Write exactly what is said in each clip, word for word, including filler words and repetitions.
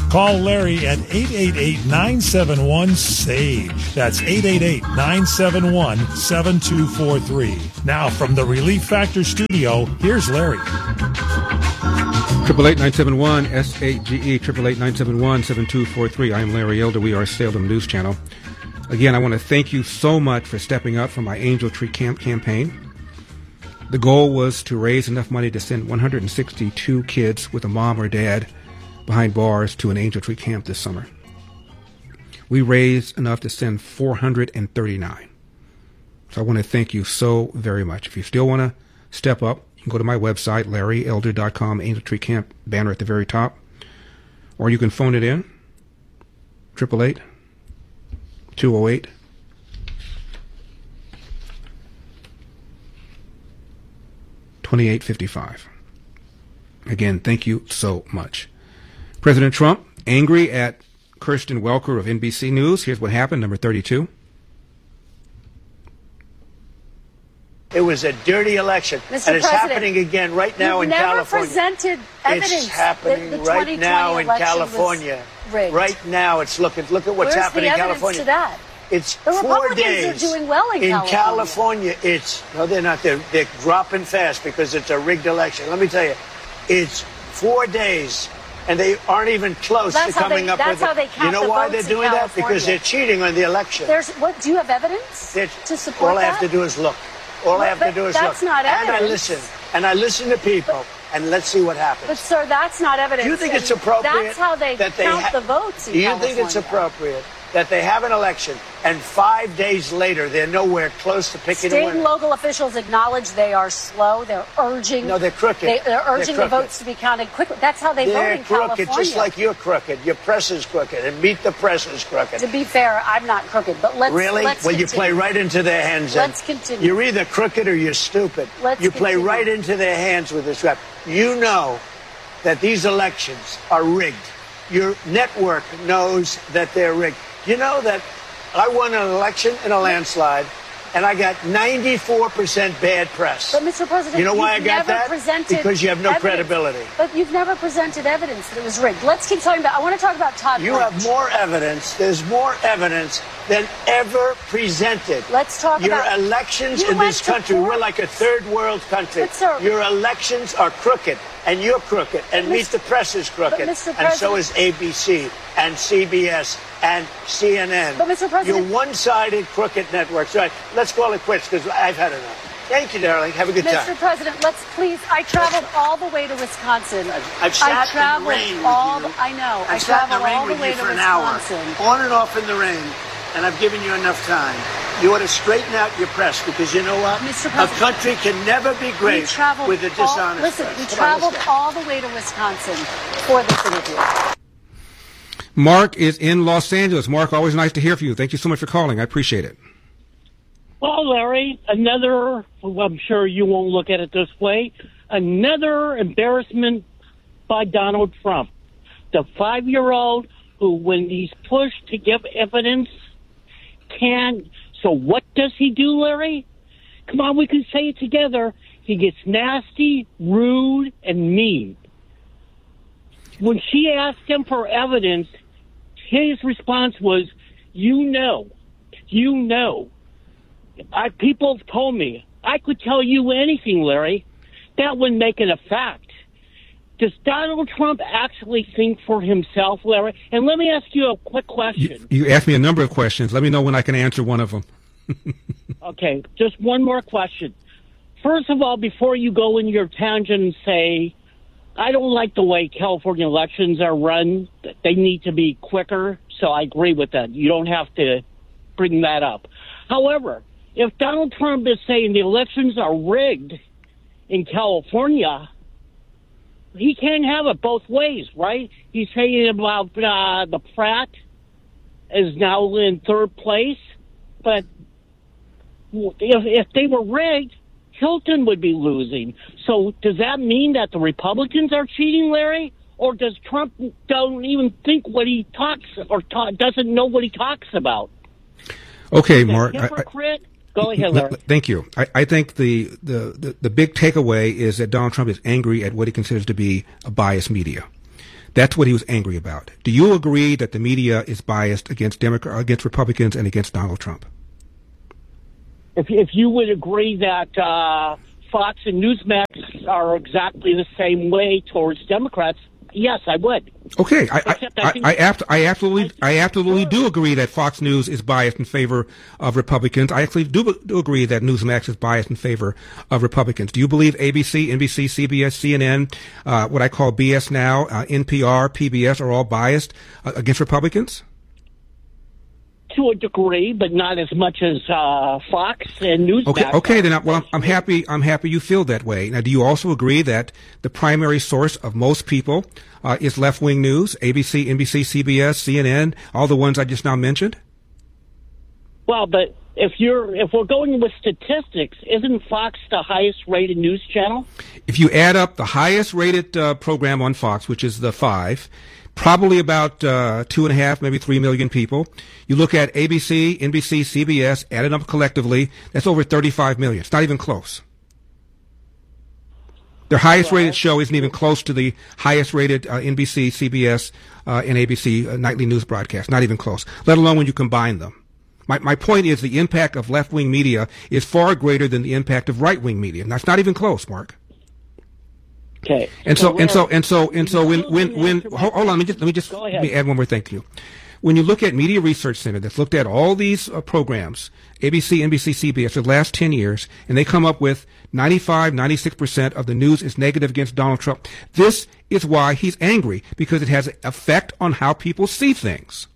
Call Larry at eight eight eight, nine seven one, S A G E. That's eight eight eight, nine seven one, seven two four three. Now, from the Relief Factor studio, here's Larry. Triple eight nine seven one S A G E, triple eight nine seven one seven two four three. I am Larry Elder. We are Salem News Channel. Again, I want to thank you so much for stepping up for my Angel Tree Camp campaign. The goal was to raise enough money to send one hundred sixty-two kids with a mom or dad behind bars to an Angel Tree Camp this summer. We raised enough to send four hundred thirty-nine. So I want to thank you so very much. If you still want to step up, you can go to my website, larry elder dot com, Angel Tree Camp banner at the very top. Or you can phone it in, eight eight eight, two oh eight, twenty-eight fifty-five. Again, thank you so much. President Trump, angry at Kirsten Welker of N B C News. Here's what happened, number thirty-two. It was a dirty election, Mister and it's President, happening again right now in never California. Presented evidence it's happening that the right now in election California. was rigged. Right now, it's looking. Look at what's Where's happening the in evidence California. to that? It's the four Republicans days. are doing well in, in California. California. It's no, they're not. They're they're dropping fast because it's a rigged election. Let me tell you, it's four days. And they aren't even close that's to coming they, up that's with how it. They count You know the why votes they're doing that? Because they're cheating on the election. There's what? Do you have evidence they're, to support all that? All I have to do is look. All but, I have to do is that's look. That's not evidence. And I listen. And I listen to people. But, and let's see what happens. But, sir, that's not evidence. Do you think it's appropriate? That's how they that they count ha- the votes in Do you California. think it's appropriate that they have an election and five days later they're nowhere close to picking State a winner? and local officials acknowledge they are slow. They're urging. No, they're crooked. They, they're urging they're the votes to be counted quickly. That's how they they're vote in crooked, California. just like you're crooked. Your press is crooked, and Meet the Press is crooked. To be fair, I'm not crooked, but let's really. Let's well, continue. you play right into their hands. Let's continue. You're either crooked or you're stupid. Let's you play continue. right into their hands with this rap. You know that these elections are rigged. Your network knows that they're rigged. You know that I won an election in a landslide, and I got ninety-four percent bad press. But, Mister President, you know why I you've got never that? Presented because you have no evidence. credibility. But you've never presented evidence that it was rigged. Let's keep talking about. I want to talk about Todd. You Blanche. have more evidence. There's more evidence than ever presented. Let's talk Your about. Your elections you in this country, court. we're like a third world country. But, sir, your elections are crooked, and you're crooked, and Meet the Press is crooked, and so is A B C, and C B S, and C N N. But, Mister President, you're one-sided crooked networks. Right, let's call it quits, because I've had enough. Thank you, darling. Have a good Mister time. Mister President, let's please. I traveled all the way to Wisconsin. I've, I've sat I traveled in the rain all. with you. The, I know. I've I sat traveled in the rain all the with way you to for an Wisconsin. hour, on and off in the rain, and I've given you enough time. You ought to straighten out your press, because you know what? Mister A President, country can never be great with a dishonest all, listen, press. we Come traveled on, all the way to Wisconsin for this interview. Mark is in Los Angeles. Mark, always nice to hear from you. Thank you so much for calling. I appreciate it. Well, Larry, another, I'm sure you won't look at it this way, another embarrassment by Donald Trump. The five-year-old who, when he's pushed to give evidence, can't. So what does he do, Larry? Come on, we can say it together. He gets nasty, rude, and mean. When she asked him for evidence, his response was, you know, you know. I, people have told me, I could tell you anything, Larry. That wouldn't make it a fact. Does Donald Trump actually think for himself, Larry? And let me ask you a quick question. You, you asked me a number of questions. Let me know when I can answer one of them. Okay, just one more question. First of all, before you go in your tangent and say, I don't like the way California elections are run, they need to be quicker, so I agree with that. You don't have to bring that up. However, if Donald Trump is saying the elections are rigged in California, he can't have it both ways, right? He's saying about uh, the Pratt is now in third place, but if, if they were rigged, Hilton would be losing. So does that mean that the Republicans are cheating, Larry? Or does Trump don't even think what he talks or ta- doesn't know what he talks about? Okay, Mark. Hypocrite. I, I, Go ahead, Larry. Thank you. I, I think the, the, the, the big takeaway is that Donald Trump is angry at what he considers to be a biased media. That's what he was angry about. Do you agree that the media is biased against Democrats, against Republicans, and against Donald Trump? If, if you would agree that uh, Fox and Newsmax are exactly the same way towards Democrats, yes, I would. Okay, I I, I, I, I, apt, I absolutely I absolutely do agree that Fox News is biased in favor of Republicans. I actually do, do agree that Newsmax is biased in favor of Republicans. Do you believe A B C, N B C, C B S, C N N, uh, what I call B S Now, uh, N P R, P B S are all biased uh, against Republicans? To a degree, but not as much as uh, Fox and Newsmax. Okay, okay. Then, I, well, I'm, I'm happy. I'm happy you feel that way. Now, do you also agree that the primary source of most people uh, is left-wing news? A B C, N B C, C B S, C N N, all the ones I just now mentioned. Well, but if you're if we're going with statistics, isn't Fox the highest-rated news channel? If you add up the highest-rated uh, program on Fox, which is the five. Probably about uh, two and a half, maybe three million people. You look at A B C, N B C, C B S, added up collectively, that's over thirty-five million. It's not even close. Their highest rated show isn't even close to the highest rated uh, N B C, C B S, uh, and A B C uh, nightly news broadcast. Not even close, let alone when you combine them. My, my point is the impact of left-wing media is far greater than the impact of right-wing media. And that's not even close, Mark. Okay. And so, and so, and so, and so, when, when, when, hold, hold on, let me just, let me just, let me add one more thing to you. When you look at Media Research Center that's looked at all these uh, programs, A B C, N B C, C B S, for the last ten years, and they come up with ninety-five, ninety-six percent of the news is negative against Donald Trump. This is why he's angry, because it has an effect on how people see things.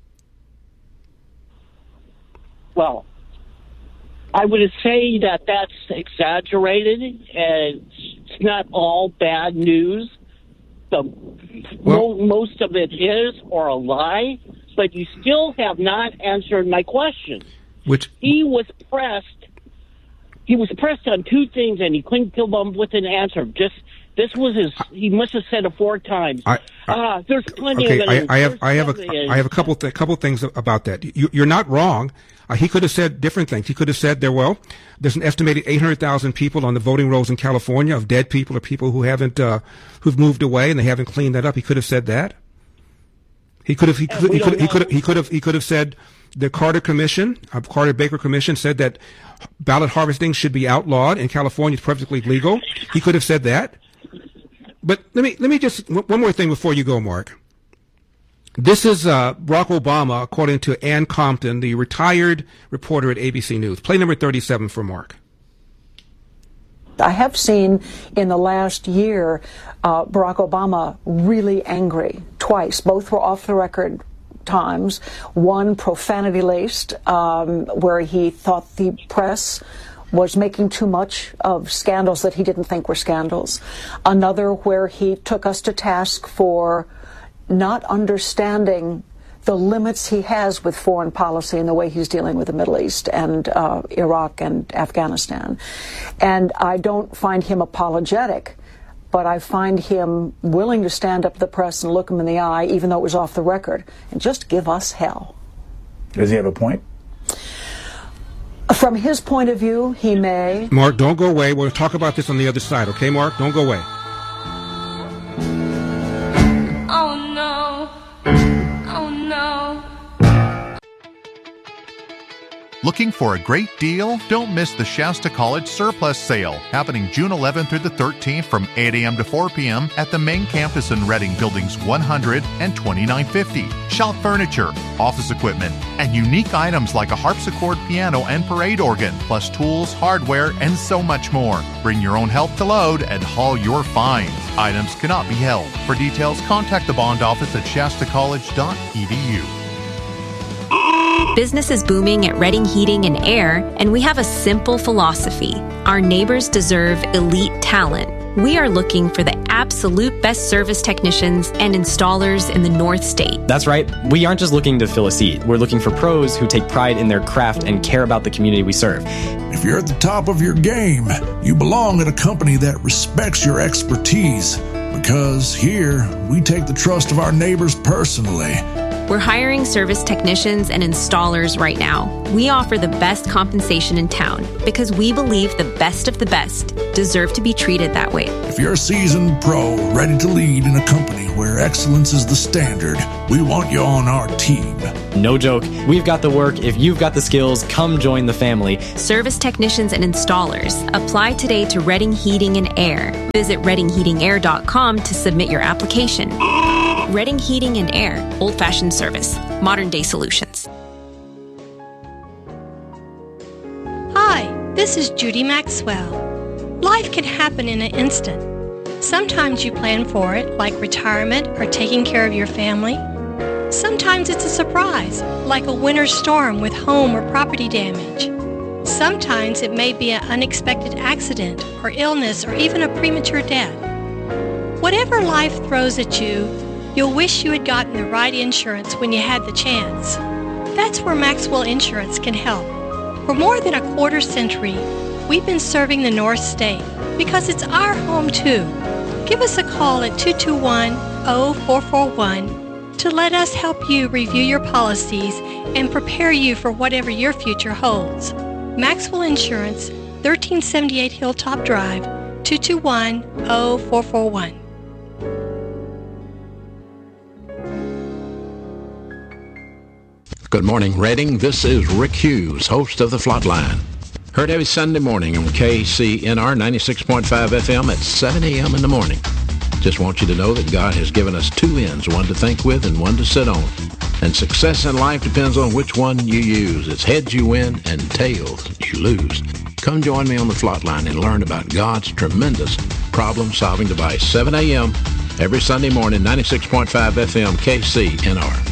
Well, I would say that that's exaggerated, and it's not all bad news. The, well, mo- most of it is or a lie, but you still have not answered my question. Which he was pressed. He was pressed on two things, and he couldn't come up with an answer. Just this was his. He must have said it four times. I, I, uh, there's plenty okay, of evidence. I, I have, I have a, I have a couple, th- couple things about that. You, you're not wrong. Uh, he could have said different things. He could have said there, well, there's an estimated eight hundred thousand people on the voting rolls in California of dead people or people who haven't, uh, who've moved away and they haven't cleaned that up. He could have said that. He could have, he could, he could, he could, he could have, he could have said the Carter Commission, uh, Carter Baker Commission said that ballot harvesting should be outlawed in California. It's perfectly legal. He could have said that. But let me, let me just, one more thing before you go, Mark. This is uh, Barack Obama, according to Ann Compton, the retired reporter at A B C News. Play number thirty-seven for Mark. I have seen in the last year uh, Barack Obama really angry twice. Both were off-the-record times. One profanity-laced, um, where he thought the press was making too much of scandals that he didn't think were scandals. Another where he took us to task for not understanding the limits he has with foreign policy and the way he's dealing with the Middle East and uh, Iraq and Afghanistan. And I don't find him apologetic, but I find him willing to stand up to the press and look him in the eye, even though it was off the record, and just give us hell. Does he have a point? From his point of view, he may. Mark, don't go away. We'll talk about this on the other side, okay, Mark? Don't go away. Oh, no. Oh, no. Looking for a great deal? Don't miss the Shasta College Surplus Sale, happening June eleventh through the thirteenth from eight a.m. to four p.m. at the main campus in Reading, Buildings one hundred and twenty-nine fifty. Shop furniture, office equipment, and unique items like a harpsichord piano and parade organ, plus tools, hardware, and so much more. Bring your own help to load and haul your finds. Items cannot be held. For details, contact the bond office at shasta college dot e d u. Business is booming at Reading Heating and Air, and we have a simple philosophy. Our neighbors deserve elite talent. We are looking for the absolute best service technicians and installers in the North State. That's right. We aren't just looking to fill a seat. We're looking for pros who take pride in their craft and care about the community we serve. If you're at the top of your game, you belong at a company that respects your expertise. Because here, we take the trust of our neighbors personally. We're hiring service technicians and installers right now. We offer the best compensation in town because we believe the best of the best deserve to be treated that way. If you're a seasoned pro ready to lead in a company where excellence is the standard, we want you on our team. No joke. We've got the work. If you've got the skills, come join the family. Service technicians and installers. Apply today to Redding Heating and Air. Visit redding heating air dot com to submit your application. Redding Heating and Air. Old-fashioned service. Modern-day solutions. Hi, this is Judy Maxwell. Life can happen in an instant. Sometimes you plan for it, like retirement or taking care of your family. Sometimes it's a surprise, like a winter storm with home or property damage. Sometimes it may be an unexpected accident or illness or even a premature death. Whatever life throws at you, you'll wish you had gotten the right insurance when you had the chance. That's where Maxwell Insurance can help. For more than a quarter century, we've been serving the North State because it's our home too. Give us a call at two two one, zero four four one to let us help you review your policies and prepare you for whatever your future holds. Maxwell Insurance, thirteen seventy-eight Hilltop Drive, two two one, zero four four one. Good morning, Redding. This is Rick Hughes, host of The Flatline. Heard every Sunday morning on K C N R ninety-six point five F M at seven a.m. in the morning. Just want you to know that God has given us two ends, one to think with and one to sit on. And success in life depends on which one you use. It's heads you win and tails you lose. Come join me on The Flatline and learn about God's tremendous problem-solving device. seven a.m. every Sunday morning, ninety-six point five F M, K C N R.